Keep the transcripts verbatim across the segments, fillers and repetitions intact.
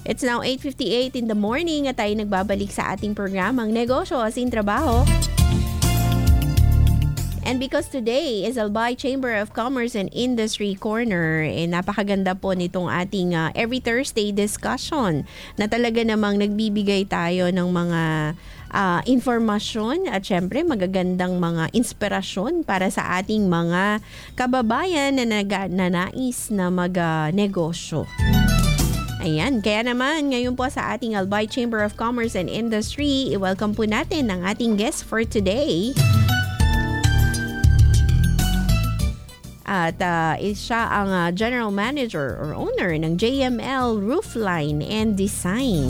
It's now eight fifty-eight in the morning at tayo nagbabalik sa ating programang Negosyo Asin Trabaho. And because today is Albay Chamber of Commerce and Industry Corner, eh, napakaganda po nitong ating uh, every Thursday discussion na talaga namang nagbibigay tayo ng mga uh, informasyon at syempre magagandang mga inspirasyon para sa ating mga kababayan na, nag- na nais na mag-negosyo. Ayan, kaya naman ngayon po sa ating Albay Chamber of Commerce and Industry, i-welcome po natin ang ating guest for today. At uh, siya ang uh, General Manager or Owner ng J M L Roofline and Design.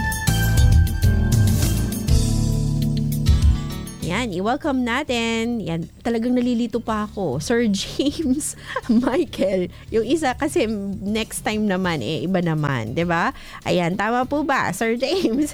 Yan, i-welcome natin. Yan, talagang nalilito pa ako. Sir James Michael. Yung isa kasi next time naman, eh, iba naman. Diba? Ayan, tama po ba, Sir James?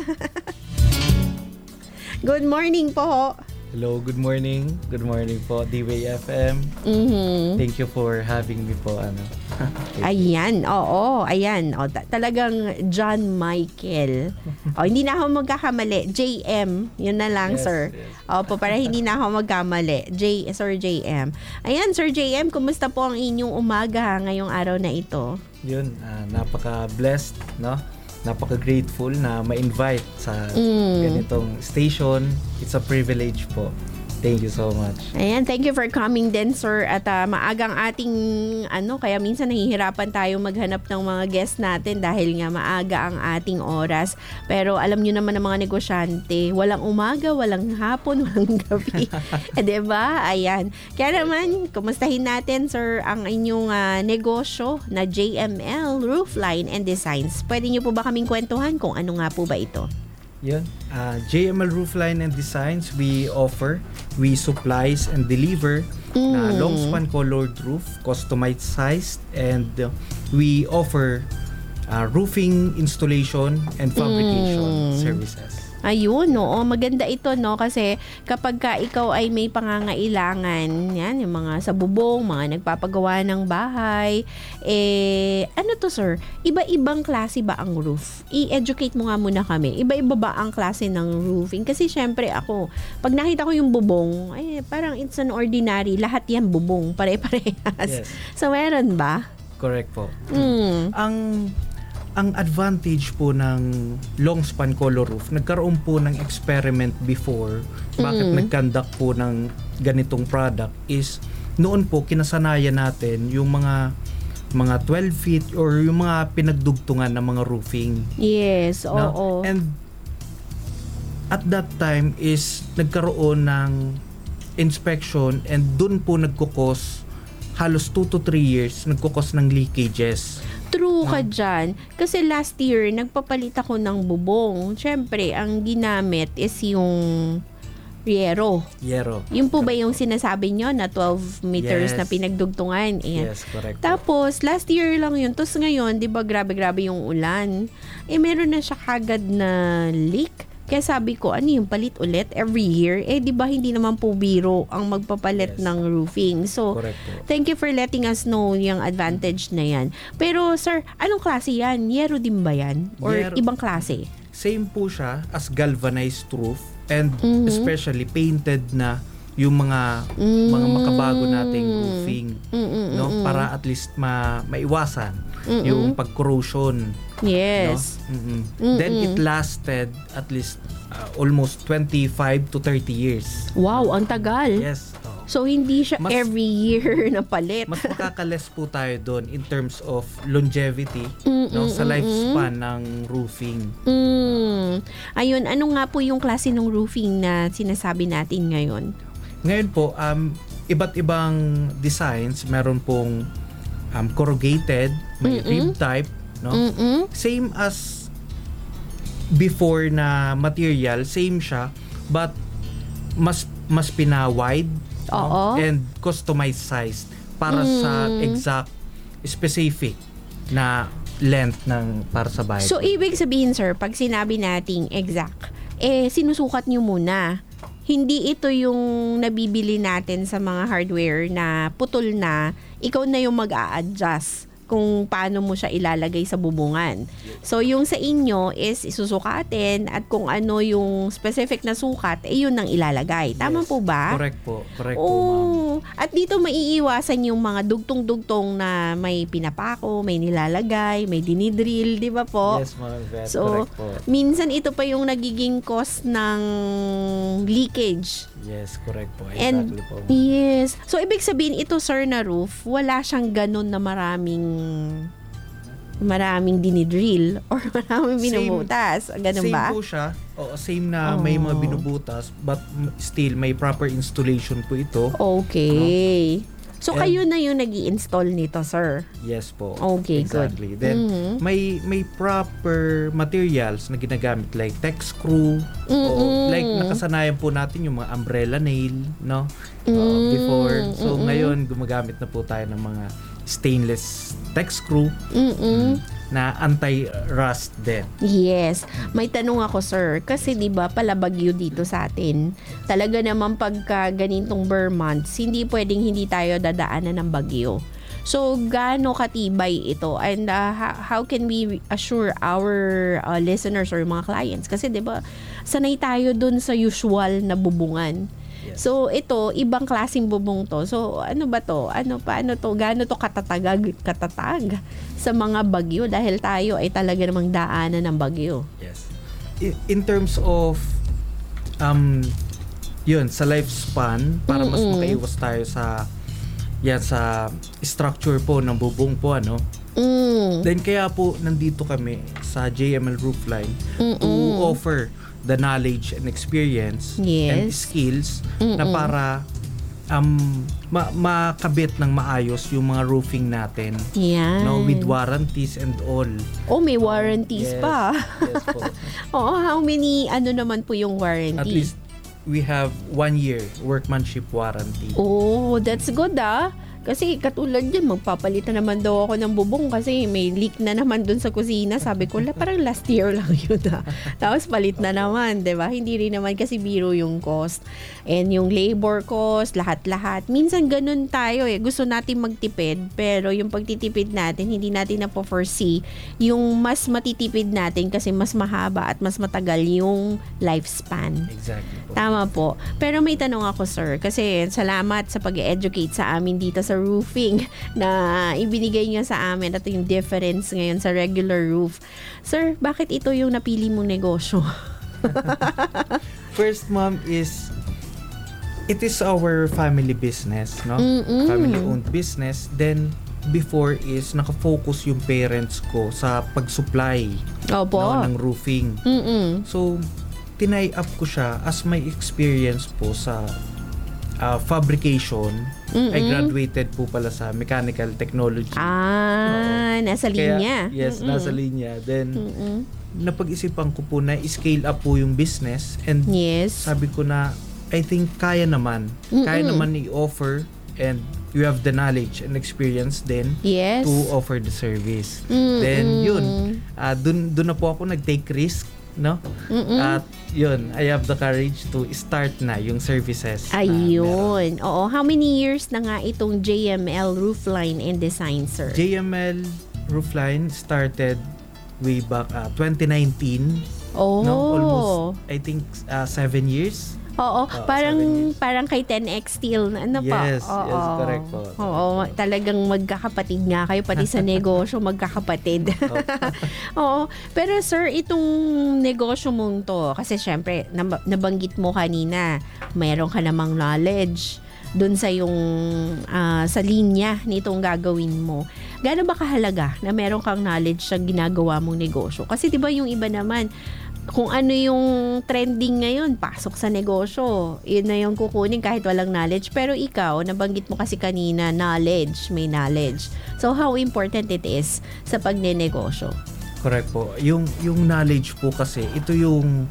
Good morning po. Hello, good morning. Good morning po, D-Way F M. Mm-hmm. Thank you for having me po. Ano. Ayan, oo, ayan. O, ta- talagang John Michael. O, hindi na ako magkakamali. J M, yun na lang, Yes, sir. yes. Opo, para hindi na ako magkamali. J, Sir J M. Ayan, Sir J M, kumusta po ang inyong umaga ngayong araw na ito? Yun, uh, napaka-blessed, no? Napaka-grateful na ma-invite sa Mm. ganitong station. It's a privilege po. Thank you so much. Ayan, thank you for coming din, sir. At uh, maagang ating, ano, kaya minsan nahihirapan tayo maghanap ng mga guest natin dahil nga maaga ang ating oras. Pero alam nyo naman ng mga negosyante, walang umaga, walang hapon, walang gabi. eh, diba? Ayan. Kaya naman, kumustahin natin, sir, ang inyong uh, negosyo na J M L Roofline and Designs. Pwede nyo po ba kaming kwentuhan kung ano nga po ba ito? Yun. Uh, J M L Roofline and Designs, we offer, we supplies and deliver Mm. na long span colored roof, customized sized, and uh, we offer uh, roofing installation and fabrication Mm. services. Ayun, oo, maganda ito, no? Kasi kapag ka ikaw ay may pangangailangan, yan, yung mga sa bubong, mga nagpapagawa ng bahay, eh, ano to, sir? Iba-ibang klase ba ang roof? I-educate mo nga muna kami. Iba-iba ba ang klase ng roofing? Kasi syempre ako, pag nakita ko yung bubong, eh, parang it's an ordinary, lahat yan bubong, pare-parehas. Yes. So, meron ba? Correct po. Mm. Ang ang advantage po ng long span color roof, nagkaroon po ng experiment before bakit Mm. nag-conduct po ng ganitong product is noon po kinasanayan natin yung mga mga twelve feet or yung mga pinagdugtungan ng mga roofing. Yes, oo. No? And at that time is nagkaroon ng inspection and dun po nagkukos halos two to three years nagkukos ng leakages. True ka dyan. Kasi last year, nagpapalit ako ng bubong. Siyempre, ang ginamit is yung yero. Yero. Yun po ba yung sinasabi nyo na twelve meters Yes. na pinagdugtungan? Ayan. Yes, correct. Tapos, last year lang yun. Tapos ngayon, di ba, grabe-grabe yung ulan. Eh, meron na siya kagad na leak. Kaya sabi ko, ano yung palit ulit every year? Eh, di ba hindi naman po biro ang magpapalit Yes. ng roofing. So, Correct po. thank you for letting us know yung advantage na yan. Pero, sir, anong klase yan? Yero din ba yan? Or Yero. ibang klase? Same po siya as galvanized roof and Mhm. especially painted na yung mga Mm. mga makabago nating roofing, Mm-mm, no, mm-mm. para at least ma maiwasan Mm-mm. yung pag-corrosion. Yes. No? Mm-mm. Mm-mm. Then it lasted at least uh, almost twenty-five to thirty years. Wow, ang tagal. Yes. oh. So, hindi siya Mas- every year na palit. Mas makakales po tayo doon in terms of longevity, Mm-mm, no, sa mm-mm. lifespan ng roofing. Mm. Ayun, ano nga po yung klase ng roofing na sinasabi natin ngayon? Ngayon po, um, iba't ibang designs, meron pong um, corrugated, may Mm-mm. rib type, no? Mm-mm. Same as before na material, same siya, but mas mas pina-wide, Oo. no? And customized size para sa Mm. exact specific na length ng para sa bahay. So, ibig sabihin, sir, pag sinabi nating exact, eh, sinusukat nyo muna. Hindi ito yung nabibili natin sa mga hardware na putol na, ikaw na yung mag-a-adjust kung paano mo siya ilalagay sa bubungan. So, yung sa inyo is isusukatin at kung ano yung specific na sukat, eh yun ang ilalagay. Tama Yes. po ba? Correct po. Correct po, ma'am. Oh, at dito maiiwasan yung mga dugtong-dugtong na may pinapako, may nilalagay, may dinidrill, di ba po? Yes, ma'am. That's So, correct po. minsan ito pa yung nagiging cause ng leakage. Yes, correct po. And- Exactly po. Yes. So, ibig sabihin, ito, sir, na roof, wala siyang ganun na maraming maraming dinidrill or maraming Same- binubutas. Ganun same ba? po siya. Oo, same na may mga Oh. binubutas but m- still may proper installation po ito. Okay. So, And- kayo na yung nag install nito, sir? Yes po. Okay, good. Exactly. Then Mhm. may may proper materials na ginagamit like tech screw o Mm-mm. like nakasanayan po natin yung mga umbrella nail, no? Uh, Mm, before. So mm-mm. ngayon gumagamit na po tayo ng mga stainless tech screw Mm-mm. na anti-rust din. Yes. May tanong ako, sir. Kasi 'di ba pala bagyo dito sa atin. Talaga naman pagka ganitong Burr months, hindi pwedeng hindi tayo dadaanan ng bagyo. So, gaano katibay ito? And uh, how, how can we assure our uh, listeners or mga clients? Kasi 'di ba sanay tayo dun sa usual na bubungan. Yes. So, ito, ibang klaseng bubong to. So, ano ba to? Ano pa? Ano to? Gaano to katatag, katatag sa mga bagyo? Dahil tayo ay talaga namang daanan ng bagyo. Yes. I- In terms of um yun sa lifespan para mas Mm-mm. makaiwas tayo sa yan sa structure po ng bubong po ano. Mm. Then kaya po nandito kami sa J M L Roofline to Mm-mm. offer the knowledge and experience and Yes. skills na Mm-mm. para um ma- makabit ng maayos yung mga roofing natin. Yan. No, with warranties and all. Oh, may warranties Yes. pa. Yes po. Oo, how many, ano naman po yung warranty? At least we have one year workmanship warranty. Oh, that's good ah. Kasi katulad yun, magpapalitan naman daw ako ng bubong kasi may leak na naman dun sa kusina. Sabi ko, "La, parang last year lang yun ah." Tapos palit na naman, di ba? Hindi rin naman kasi biro yung cost. And yung labor cost, lahat-lahat. Minsan ganun tayo eh. Gusto natin magtipid, pero yung pagtitipid natin, hindi natin na-foresee yung mas matitipid natin kasi mas mahaba at mas matagal yung lifespan. Exactly po. Tama po. Pero may tanong ako, sir. Kasi salamat sa pag-educate sa amin dito sa roofing na ibinigay niyo sa amin at yung difference ngayon sa regular roof. Sir, bakit ito yung napili mong negosyo? First, ma'am, is it is our family business, no? Mm-mm. Family-owned business. Then, before is nakafocus yung parents ko sa pag-supply Opo. no, ng roofing. Mm-mm. So, tinay up ko siya as my experience po sa uh, fabrication. Mm-mm. I graduated po pala sa mechanical technology. Ah, nasa Kaya, linya. yes, Mm-mm. nasa linya. Then, Mm-mm. napag-isipan ko po na scale up po yung business and Yes. sabi ko na I think kaya naman. Kaya Mm-mm. naman i-offer and you have the knowledge and experience then Yes. to offer the service. Mm-mm. Then yun, uh, dun, dun na po ako nag-take risk, no? Mm-mm. At yun, I have the courage to start na yung services. na meron. Ayun. Oo. How many years na nga itong J M L Roofline and Design, sir? J M L Roofline started way back uh, twenty nineteen. oh. No, almost I think uh, seven years. Oo, Oo, parang seven years. parang kay ten X Steel na ano pa. Yes, Oo. yes, correct po. Oo, talagang magkakapatid nga kayo pati sa negosyo magkakapatid. Oo, pero sir, itong negosyo mong to kasi syempre nab- nabanggit mo kanina, mayroon ka namang knowledge dun sa yung ah, sa linya nitong gagawin mo. Gaano ba kahalaga na meron kang knowledge sa ginagawa mong negosyo? Kasi 'di ba yung iba naman kung ano yung trending ngayon, pasok sa negosyo. Yun na yung kukunin kahit walang knowledge. Pero ikaw, nabanggit mo kasi kanina, knowledge, may knowledge. So, how important it is sa pagnenegosyo? Correct po. Yung yung knowledge po kasi ito yung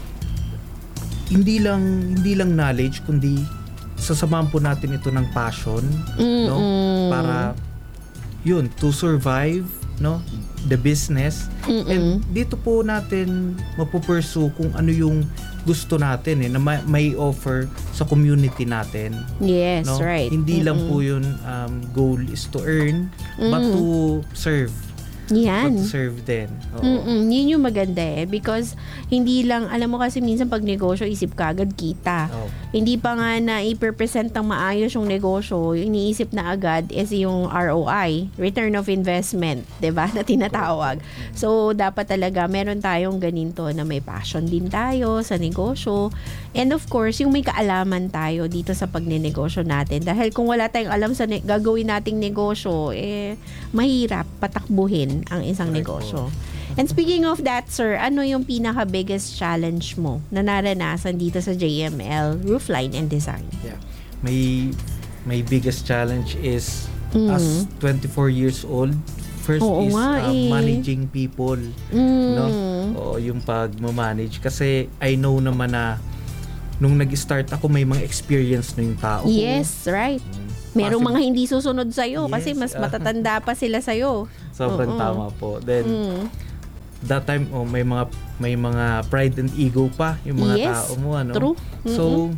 hindi lang hindi lang knowledge kundi sasamahan po natin ito ng passion, no? Mm-mm. Para yun to survive, no? The business. Mm-mm. And dito po natin mapupursue kung ano yung gusto natin eh na may, may offer sa community natin. Yes, No? right. Hindi lang Mm-mm. po yun um, goal is to earn but Mm. to serve. Yan. But to serve din. Oo. Mm-mm, yun yung maganda eh. Because hindi lang, alam mo kasi minsan pag negosyo, isip ka agad kita. Oo. Hindi pa nga na i-present ng maayos yung negosyo, yung iniisip na agad is yung R O I, Return of Investment, 'di ba? Na tinatawag. So, dapat talaga meron tayong ganito na may passion din tayo sa negosyo. And of course, yung may kaalaman tayo dito sa pagnenegosyo natin. Dahil kung wala tayong alam sa ne- gagawin nating negosyo, eh, mahirap patakbuhin ang isang Correct negosyo. And speaking of that, sir, ano yung pinaka-biggest challenge mo na naranasan dito sa J M L Roofline and Design? Yeah. My my biggest challenge is Mm. as twenty-four years old, first Oo is nga uh, eh. managing people, Mm. no? O yung pag-manage kasi I know naman na nung nag-start ako may mga experience na yung tao. Yes, right. Merong Possible- mga hindi susunod sa'yo kasi Yes, mas ah. matatanda pa sila sa'yo. Sobrang Oo. tama po. Then Mm. that time oh, may mga may mga pride and ego pa yung mga Yes, tao mo ano. true. So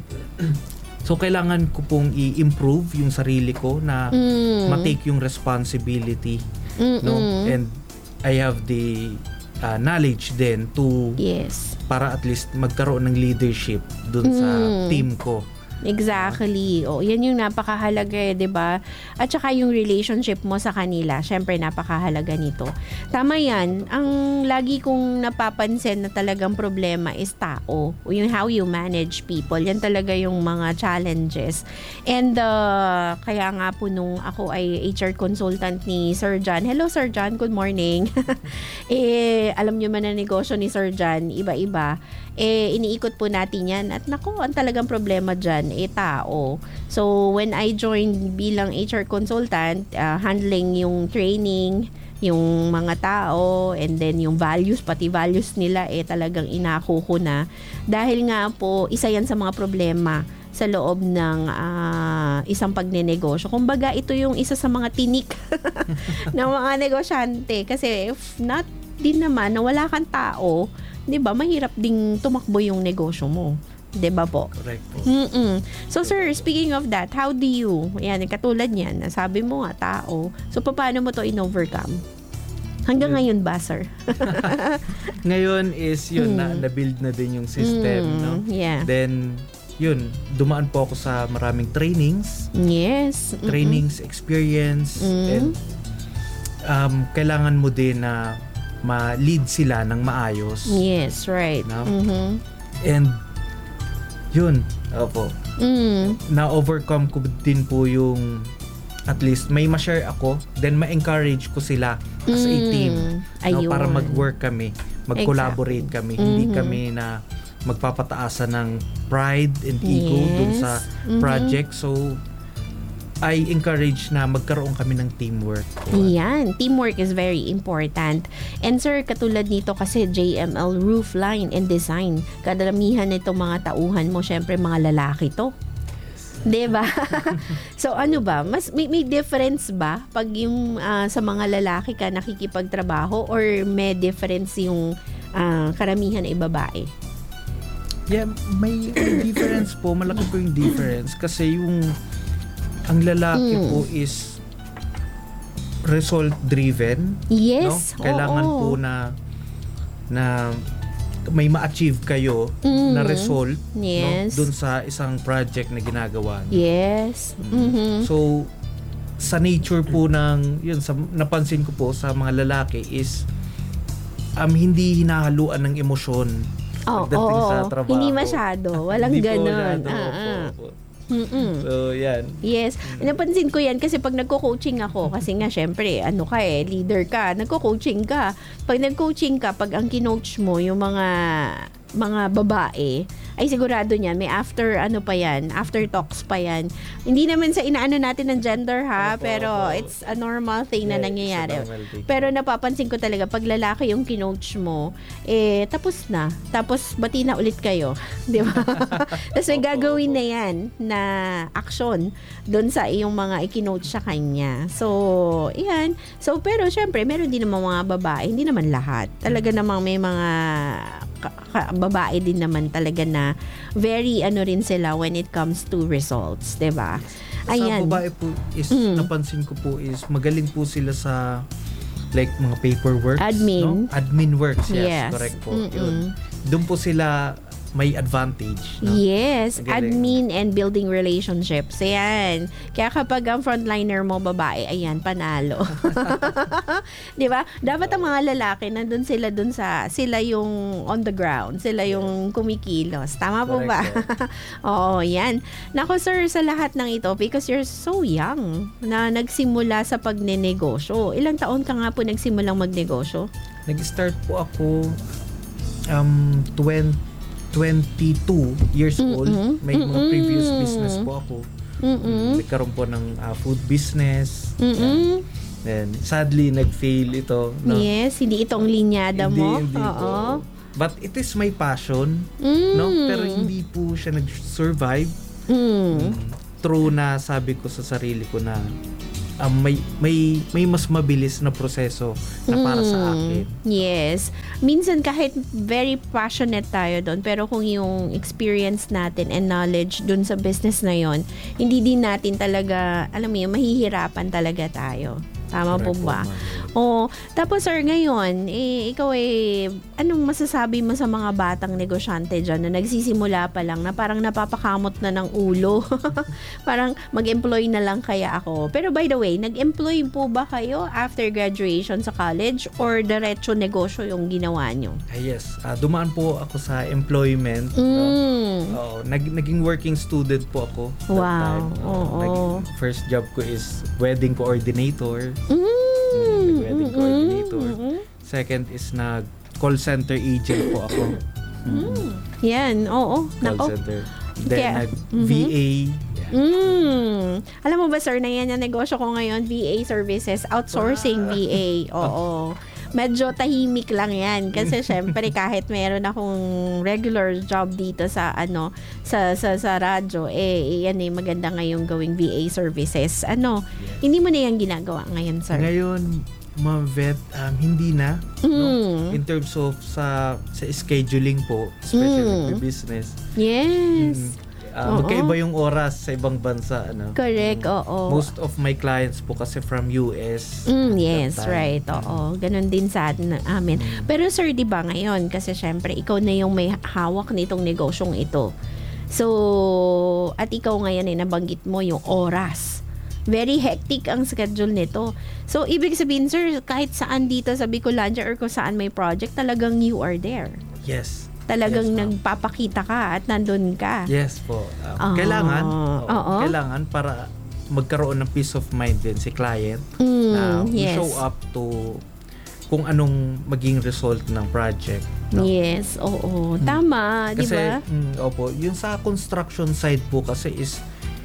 so kailangan ko pong i-improve yung sarili ko na Mm. ma-take yung responsibility, Mm-mm. no? And I have the uh, knowledge then to Yes. para at least magkaroon ng leadership dun sa Mm. team ko. Exactly. O, yan yung napakahalaga eh, 'di ba? At saka yung relationship mo sa kanila, syempre napakahalaga nito. Tama yan. Ang lagi kong napapansin na talagang problema is tao. O yung how you manage people. Yan talaga yung mga challenges. And uh, kaya nga po nung ako ay H R consultant ni Sir John. Hello Sir John, good morning. eh, alam nyo man na negosyo ni Sir John, iba-iba. Eh, iniikot po natin yan. At naku, ang talagang problema dyan, eh, tao. So, when I joined bilang H R consultant, uh, handling yung training, yung mga tao, and then yung values, pati values nila, eh, talagang inako ko na. Dahil nga po, isa yan sa mga problema sa loob ng ah, isang pagnenegosyo. Kumbaga, ito yung isa sa mga tinik ng mga negosyante. Kasi if not din naman na wala kang tao, 'di ba, mahirap ding tumakbo yung negosyo mo. 'Di ba po? Correct po. Mm-mm. So sir, speaking of that, how do you, yan, katulad niyan, nasabi mo nga tao, so paano mo to in-overcome? Hanggang ngayon ba, sir? Ngayon is yun na Mm. na-build na din yung system, Mm, no? Yeah. Then yun, dumaan po ako sa maraming trainings, Yes. Mm-mm. trainings, experience, Mm. and um, kailangan mo din na ma-lead sila ng maayos. Yes, right. No? Mhm. And yun, opo, Mm. na-overcome ko din po yung at least may ma-share ako, then ma-encourage ko sila as a Mm. team. No, Ayun. para mag-work kami, mag-collaborate kami. Hindi Mhm. kami na magpapataasan ng pride and ego dun Yes. sa Mhm. project. So, I encourage na magkaroon kami ng teamwork. Yan, teamwork is very important. And sir, katulad nito kasi J M L Roofline and Design, kadalamihan nitong mga tauhan mo, syempre mga lalaki to. 'Di ba? So ano ba, mas may, may difference ba pag yung ah, sa mga lalaki ka nakikipagtrabaho, or may difference yung ah, karamihan ay babae? Yeah, may, may difference po. Malaki po yung difference. Kasi yung ang lalaki Mm. po is result-driven. Yes. No? Kailangan oo. po na na may ma-achieve kayo Mm. na result, Yes. no, dun sa isang project na ginagawa niyo. Yes. Mhm. So, sa nature po ng, yun, sa, napansin ko po sa mga lalaki is um, hindi hinahaluan ng emosyon Oh, pagdating oo. sa trabaho. Hindi masyado. Walang Hindi po ganon. masyado, Ah, opo, ah. opo. Mm-mm. So, yan. Yes. Napansin ko yan kasi pag nagko-coaching ako, kasi nga syempre, ano ka eh, leader ka, nagko-coaching ka. Pag nag-coaching ka, pag ang kinoach mo, yung mga mga babae, ay sigurado niyan, may after ano pa yan, after talks pa yan. Hindi naman sa inaano natin ng gender ha, Opo, pero opo. it's a normal thing na Yeah, nangyayari. it's a normal thing. Pero napapansin ko talaga, pag lalaki yung kinoach mo, eh, tapos na. Tapos, bati na ulit kayo. Di ba? Tapos may Opo, gagawin opo. na yan na action doon sa iyong mga ikinoach sa kanya. So, yan. So, pero syempre, meron din naman mga babae, hindi naman lahat. Talaga namang may mga ka- ka- babae din naman talaga na very ano rin sila when it comes to results, 'di ba? Sa babae po is, Mm. napansin ko po is, magaling po sila sa like mga paperwork. Admin. No? Admin works, yes. Yes. Correct po. Mm-mm. Yun. Doon po sila may advantage. No? Yes, Magaling. admin and building relationships. Ayan. Kaya kapag ang frontliner mo babae, ayan, panalo. 'Di ba? Dapat ang mga lalaki nandun sila dun sa sila yung on the ground, sila yung kumikilos. Tama po ba? Oo, yan. Nako sir, sa lahat ng ito, because you're so young na nagsimula sa pagnenegosyo. Ilang taon ka nga po nagsimulang magnegosyo? Nag-start po ako um twenty, twenty-two years old. Mm-mm. May mga Mm-mm. previous business po ako. Mm-mm. Nagkaroon po ng uh, food business. Mm-mm. Then, sadly, nag-fail ito. No? Yes, hindi itong linyada Hindi, mo. hindi Oo. po. But it is my passion. Mm. No? Pero hindi po siya nag-survive. Mm. True na sabi ko sa sarili ko na um, may may may mas mabilis na proseso na para sa akin. Yes. Minsan kahit very passionate tayo doon, pero kung yung experience natin and knowledge doon sa business na yon, hindi din natin talaga, alam mo yun, mahihirapan talaga tayo. Tama po Correct ba? po, ma'am. Oo. Tapos sir, ngayon, eh, ikaw eh, anong masasabi mo sa mga batang negosyante dyan na nagsisimula pa lang na parang napapakamot na ng ulo? Parang mag-employ na lang kaya ako. Pero by the way, nag-employ po ba kayo after graduation sa college or diretso negosyo yung ginawa nyo? Ah, yes. Ah, dumaan po ako sa employment. No? Mm. Oo, nag, naging working student po ako. that Wow. time. Oo, Oo. naging first job ko is wedding coordinator. Mm. Wedding Mm-mm. coordinator. Mm-mm. Second is nag call center agent po ako. Mm. Yan, oo. Call Nako. center. Then Kaya- nag Mhm. V A. Yeah. Mm. Alam mo ba sir, na yan ang negosyo ko ngayon, V A services, outsourcing Wow. V A. Oo. Medyo tahimik lang yan kasi syempre kahit meron akong regular job dito sa ano sa sa sa radyo eh yan eh maganda ngayong gawing V A services. Ano? Yes. Hindi mo na yan ginagawa ngayon, sir? Ngayon, Ma'am Vet, um, hindi na. No? Mm. In terms of sa sa scheduling po, especially Mm. with business. Yes. Mm, uh, Oo. magkaiba yung oras sa ibang bansa. Ano? Correct, Mm. oo. Most of my clients po kasi from U S. Mm, yes, that time. right. Oo. Ganon din sa atin, amin. Mm. Pero sir, di ba ngayon, kasi syempre, ikaw na yung may hawak nitong negosyong ito. So, at ikaw ngayon ay nabanggit mo yung oras. Very hectic ang schedule nito. So, ibig sabihin, sir, kahit saan dito sa Bicolandia or kung saan may project, talagang you are there. Yes. Talagang Yes, ma'am. nagpapakita ka at nandun ka. Yes po. Um, Ah, kailangan, oo. oo, kailangan para magkaroon ng peace of mind din si client Mm, na we yes. show up to kung anong maging result ng project. No? Yes, oo. Tama, di Kasi, ba? mm, opo, yung sa construction side po kasi is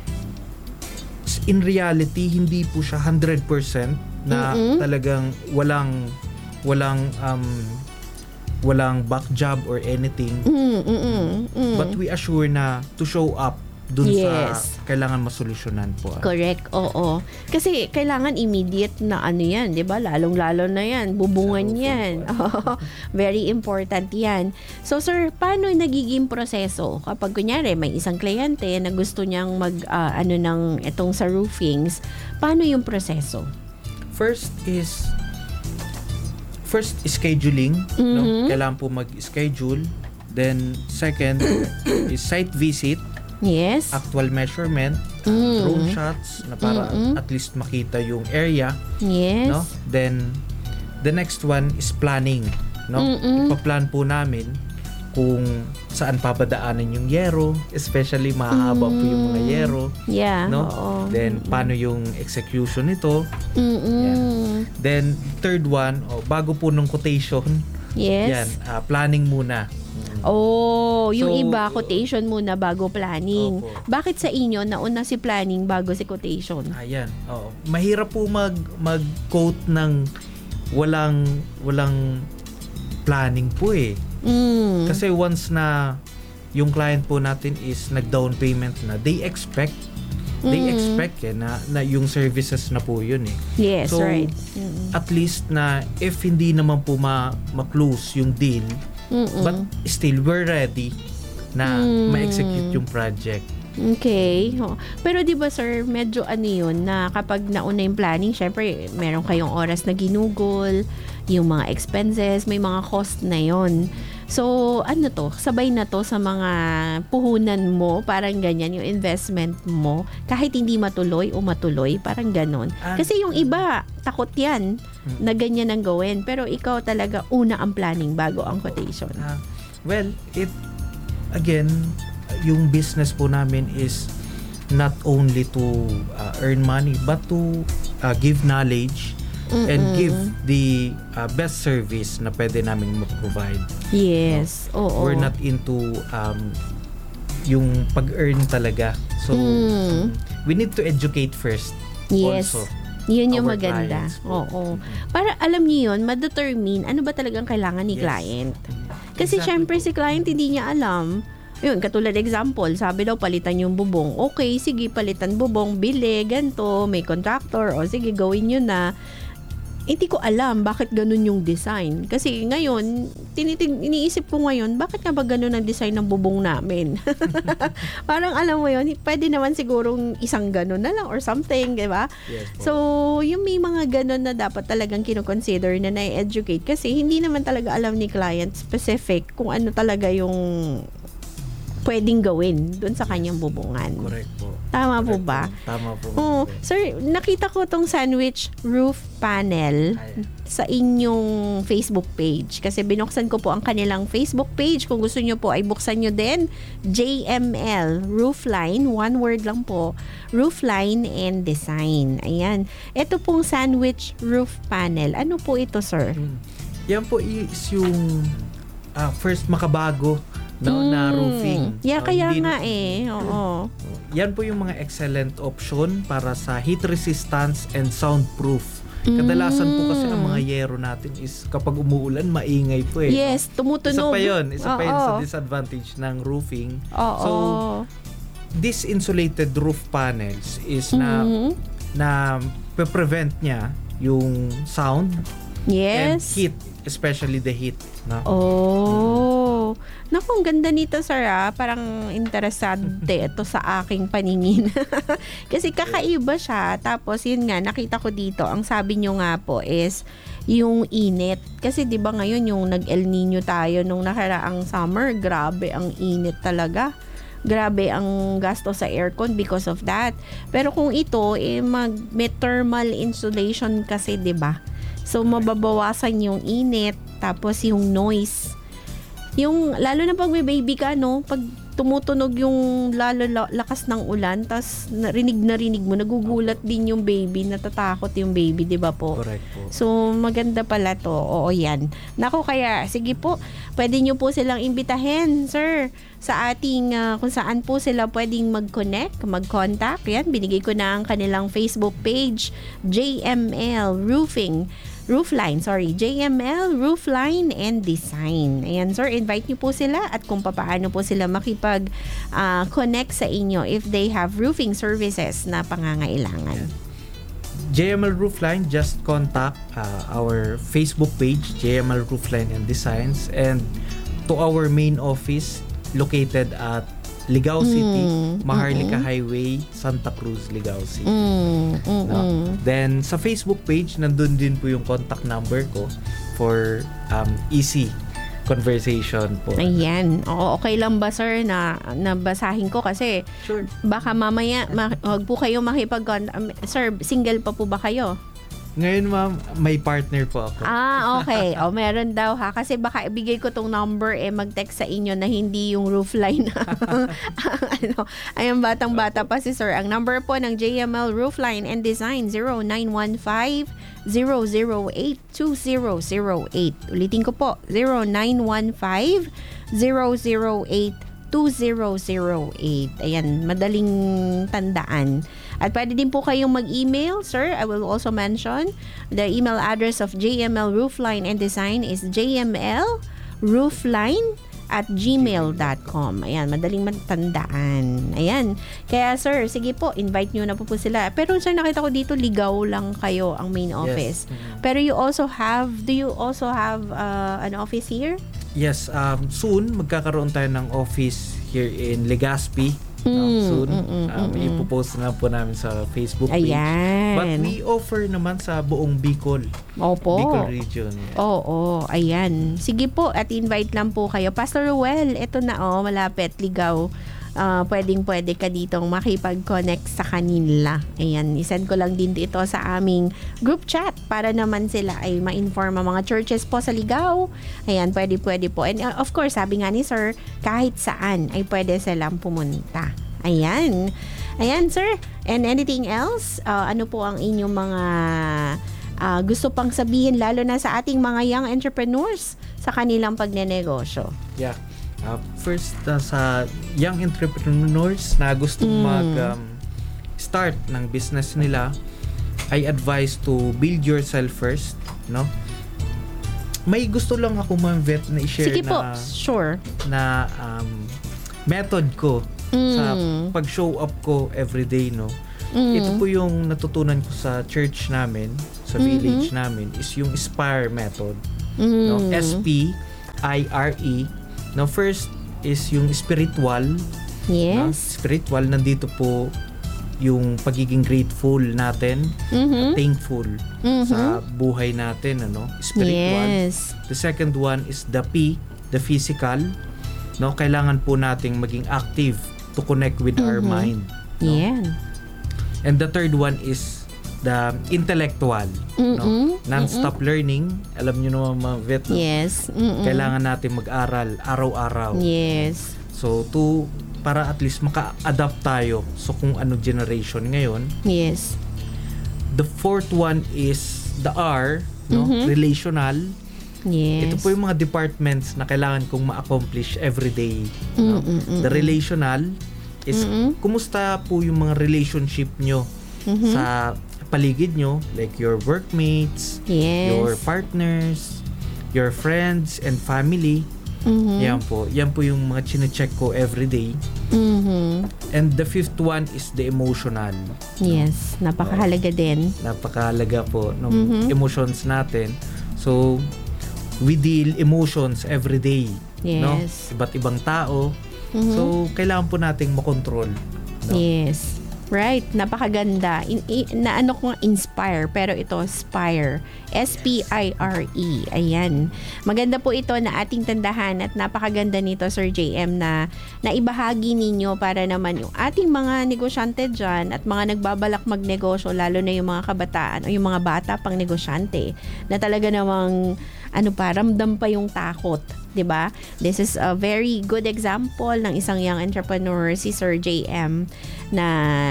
in reality, hindi po siya one hundred percent na Mm-mm. talagang walang walang um walang back job or anything. Mm, mm, mm, mm. But we assure na to show up dun Yes. sa kailangan masolusyonan po. Correct, oo. Kasi kailangan immediate na ano yan, di ba? Lalong-lalo na yan. Bubungan Sa roofing yan. Oo. Very important yan. So, sir, paano nagiging proseso? Kapag kunyari, may isang kliyente na gusto niyang mag, ah, ano ng itong sa roofings, paano yung proseso? First is first is scheduling, no? Mhm. Kailangan po mag-schedule. Then second is site visit, Yes? actual measurement, uh, Mm. drone shots na para Mm-mm. at least makita yung area, Yes? no? Then the next one is planning, no? Mm-mm. Ipaplan po namin kung saan papadaanan yung yero, especially mahaba po yung mga yero, Yeah, no? oo. Then paano yung execution nito? Mm-mm. Then third one, oh, bago po ng quotation, Yes? yan, ah, planning muna. Oh, yung So, iba quotation muna bago planning. Opo. Bakit sa inyo nauna si planning bago si quotation? Ayan. Oo. Mahirap po mag mag-quote ng walang walang planning po eh. Mm. Kasi once na yung client po natin is nag-down payment na, they expect they Mm. expect eh, na, na yung services na po yun eh. Yes, So, right. Mm. At least na if hindi naman po ma- ma-close yung deal, Mm-mm. But still, we're ready na Mm. ma-execute yung project. Okay. Oh. Pero 'di ba sir, medyo ano 'yun na kapag nauna yung planning, syempre meron kayong oras na ginugol, yung mga expenses, may mga cost na 'yon. So, ano to? Sabay na to sa mga puhunan mo, parang ganyan yung investment mo, kahit hindi matuloy o matuloy, parang ganon. Ah. Kasi yung iba, takot yan na ganyan ang gawin. Pero ikaw talaga una ang planning bago ang quotation. Ah, well, it again, yung business po namin is not only to uh, earn money but to uh, give knowledge and Mm-mm. give the uh, best service na pwede namin ma-provide. Yes. Oo. We're not into um, yung pag-earn talaga. So, Mm. we need to educate first. Yes. Also, Yun yung our maganda. clients po. Oo. Para alam niyo yun, ma-determine ano ba talagang kailangan ni Yes. client. Kasi Exactly syempre po. si client hindi niya alam. Yun, katulad example, sabi daw palitan yung bubong. Okay, sige, palitan bubong, bili, ganto, may contractor, o sige, gawin nyo na. Hindi ko alam bakit ganun yung design. Kasi ngayon, tinitig, iniisip ko ngayon, bakit nga ba ganun ang design ng bubong namin? Parang alam mo yun, pwede naman sigurong isang ganun na lang or something, di ba? Yes po. So, yung may mga ganun na dapat talagang kinoconsider na na-educate kasi hindi naman talaga alam ni client specific kung ano talaga yung pwedeng gawin dun sa kanyang bubungan. Correct po. Tama po Correct ba? po. Tama po. Oh, sir, nakita ko tong sandwich roof panel Ay. sa inyong Facebook page. Kasi binuksan ko po ang kanilang Facebook page. Kung gusto nyo po ay buksan nyo din. J M L Roofline. One word lang po. Roofline and Design. Ayan. Ito pong sandwich roof panel. Ano po ito, sir? Mm. Yan po is yung ah, first makabago no, na Mm. roofing. Yeah, Ah, kaya hindi- nga eh. Oo. Yan po yung mga excellent option para sa heat resistance and soundproof. Kadalasan po kasi ang mga yero natin is kapag umuulan, maingay po eh. Yes, Isa tumutunog. pa yun. Isa pa yun Oo. sa disadvantage ng roofing. Oo. So, this insulated roof panels is na Mhm. na pe-prevent niya yung sound and Yes. heat, especially the heat. No? Oh. Naku, ang ganda nito, sir, ah. Parang interesante ito sa aking paningin. Kasi kakaiba siya. Tapos, yun nga, nakita ko dito, ang sabi nyo nga po is yung init. Kasi, di ba ngayon, yung nag-El Nino tayo nung nakaraang summer, grabe ang init talaga. Grabe ang gasto sa aircon because of that. Pero kung ito, eh, mag, may thermal insulation kasi, di ba? So, mababawasan yung init, tapos yung noise. Yung, lalo na pag may baby ka, no? Pag tumutunog yung lalo la- lakas ng ulan, tas narinig na rinig mo, nagugulat din yung baby, natatakot yung baby, di ba po? Correct po. So, maganda pala to. Oo, yan. Nako, kaya, sige po, pwede nyo po silang imbitahin, sir, sa ating, ah, kung saan po sila pwedeng mag-connect, mag-contact. Yan, binigay ko na ang kanilang Facebook page, J M L Roofing. Roofline, sorry, J M L Roofline and Design. Ayan, sir, invite niyo po sila at kung papaano po sila makipag-connect sa inyo if they have roofing services na pangangailangan. J M L Roofline, just contact uh, our Facebook page, J M L Roofline and Designs, and to our main office located at Ligao City, Mm, Maharlika mm-mm. Highway, Santa Cruz, Ligao City. Mm, mm, No? mm. Then sa Facebook page, nandun din po yung contact number ko for um, easy conversation po. Ayan. Oo, okay lang ba, sir, na nabasahin ko kasi Sure. baka mamaya ma- wag po kayo makipag um, sir, single pa po ba kayo? Ngayon ma'am, may partner po ako. Ah, okay. O, meron daw ha. Kasi baka ibigay ko tong number eh mag-text sa inyo na hindi yung roofline. ano, ayun, batang-bata pa si sir. Ang number po ng J M L Roofline and Design zero nine one five, zero zero eight, two zero zero eight. Ulitin ko po, zero nine one five, zero zero eight, two zero zero eight. Ayan, madaling tandaan. At pwede din po kayong mag-email, sir. I will also mention the email address of J M L Roofline and Design is jmlroofline at gmail dot com. Ayan, madaling matandaan. Ayan. Kaya sir, sige po, invite nyo na po po sila. Pero sir, nakita ko dito, Ligaw lang kayo ang main office. Yes. Mhm. Pero you also have, do you also have uh, an office here? Yes, um, soon magkakaroon tayo ng office here in Legazpi. No, Mm, soon. mm, mm, um, mm, mm. Ipopost na po namin sa Facebook page. Ayan. But we offer naman sa buong Bicol. Opo. Bicol region. Oo, ayan. Sige po, at invite lang po kayo. Pastor Ruel, eto na oh, malapit, Ligaw. Uh, pwedeng pwede ka ditong makipag-connect sa kanila. Ayan, isend ko lang din ito sa aming group chat para naman sila ay ma-inform ang mga churches po sa Ligaw. Ayan, pwede pwede po. And uh, of course, sabi nga ni sir, kahit saan ay pwede silang pumunta. Ayan. Ayan, sir. And anything else? Uh, ano po ang inyong mga uh, gusto pang sabihin lalo na sa ating mga young entrepreneurs sa kanilang pagnenegosyo? Yeah. Uh, first, uh, sa young entrepreneurs na gusto Mm. mag um, start ng business nila, I advise to build yourself first, no? May gusto lang ako, Ma'am Vet, na i-share Sige po, na sure. na um, method ko sa Mm. pag-show up ko everyday, no? Mm. Ito po yung natutunan ko sa church namin, sa Mhm. village namin, is yung SPIRE method. Mm. No? S P I R E. Now, first is yung spiritual. No? Yes. Spiritual, nandito po yung pagiging grateful natin, Mhm. thankful Mhm. sa buhay natin, ano? Spiritual. Yes. The second one is the P, the physical. No, kailangan po nating maging active to connect with our Mhm. mind. No? Yeah. And the third one is the intellectual. No? Mm-mm. Non-stop learning. Alam niyo naman, mga vet, no? Yes. Mm-mm. Kailangan natin mag-aral araw-araw. Yes. So, to para at least maka-adapt tayo so kung ano generation ngayon. Yes. The fourth one is the R, no? Mhm. Relational. Yes. Ito po yung mga departments na kailangan kong ma-accomplish every day. No? Mm-mm-mm. The relational is Mm-mm. kumusta po yung mga relationship nyo Mhm. sa paligid nyo, like your workmates, Yes. your partners, your friends and family. Mhm. Yan po. Yan po yung mga chine-check ko every day. Mhm. And the fifth one is the emotional. Yes. Napakahalaga din. Napakahalaga po ng Mhm. emotions natin. So, we deal emotions every day. No? Yes. Iba't ibang tao. Mhm. So, kailangan po nating makontrol. No? Yes. Right, napakaganda. In, i- na ano ko nga, inspire, pero ito spire. S P I R E. Ayan. Maganda po ito na ating tandahan at napakaganda nito, Sir J M, na naibahagi ninyo para naman yung ating mga negosyante dyan at mga nagbabalak magnegosyo, lalo na yung mga kabataan o yung mga bata pang negosyante, na talaga namang ano pa, ramdam pa yung takot. 'Di ba? This is a very good example ng isang young entrepreneur, si Sir J M, na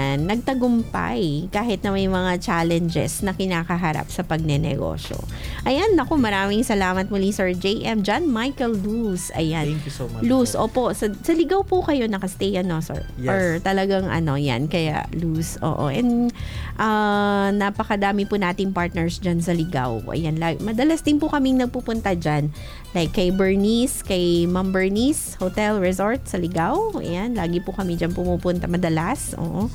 nagtagumpay kahit na may mga challenges na kinakaharap sa pagnenegosyo. Ayan, naku, maraming salamat muli, Sir J M. John Michael Luz. Ayan. Thank you so much. Luz, po. opo. Sa, sa Ligaw po kayo nakastay, ano, sir? Yes. Or talagang ano, yan. Kaya Luz, oo. And uh, napakadami po nating partners dyan sa Ligaw. Ayan, like, madalas din po kaming nagpupunta dyan. Like kay Bernice, kay Ma'am Bernice Hotel Resort sa Ligaw. Ayan, lagi po kami dyan pumupunta madalas. Oo.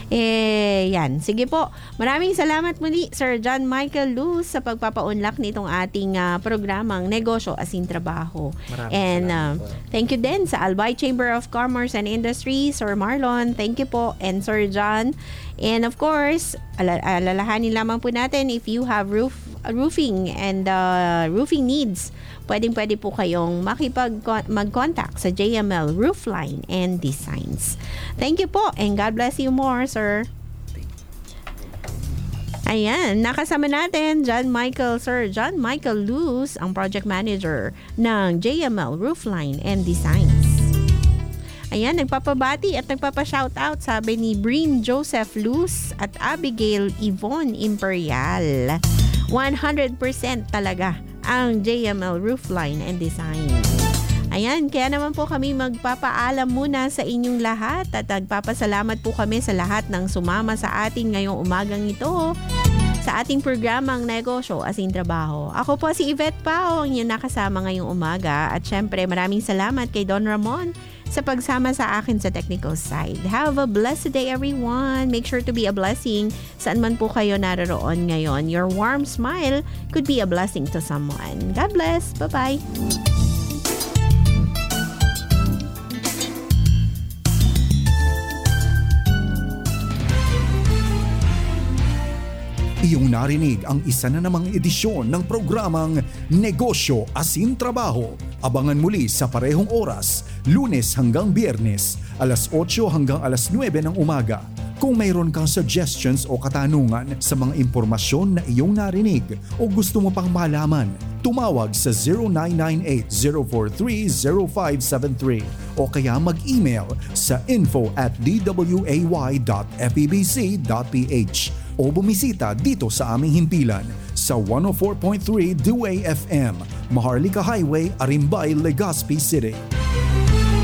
Eh, yan. Sige po. Maraming salamat muli, Sir John Michael Luz, sa pagpapaunlak nitong ating uh, programang Negosyo Asin Trabaho. Maraming And uh, salamat po. thank you din sa Albay Chamber of Commerce and Industry, Sir Marlon. Thank you po. And Sir John. And of course, ala- alalahanin lamang po natin, if you have roof roofing and uh, roofing needs, pwedeng pwede po kayong makipag mag-contact sa J M L Roofline and Designs. Thank you po and God bless you more, sir. Ayan, nakasama natin John Michael, Sir John Michael Luz, ang project manager ng J M L Roofline and Designs. Ayan, nagpapabati at nagpapa-shoutout, sabi ni Breen Joseph Luz at Abigail Yvonne Imperial. one hundred percent talaga ang J M L Roofline and Design. Ayan, kaya naman po kami magpapaalam muna sa inyong lahat at nagpapasalamat po kami sa lahat ng sumama sa atin ngayong umagang ito sa ating programang Negosyo as in Trabaho. Ako po si Yvette Pao, ang inyong nakasama ngayong umaga. At syempre, maraming salamat kay Don Ramon sa pagsama sa akin sa technical side. Have a blessed day, everyone. Make sure to be a blessing saan man po kayo naroon ngayon. Your warm smile could be a blessing to someone. God bless. Bye-bye. Iyong narinig ang isa na namang edisyon ng programang Negosyo Asin Trabaho. Abangan muli sa parehong oras, Lunes hanggang Biyernes, alas otso hanggang alas nuwebe ng umaga. Kung mayroon kang suggestions o katanungan sa mga impormasyon na iyong narinig o gusto mo pang malaman, tumawag sa zero nine nine eight zero four three zero five seven three o kaya mag-email sa info at d w a y dot f e b c dot p h o bumisita dito sa aming himpilan sa one oh four point three Dewey F M, Maharlika Highway, Arimbay, Legazpi City.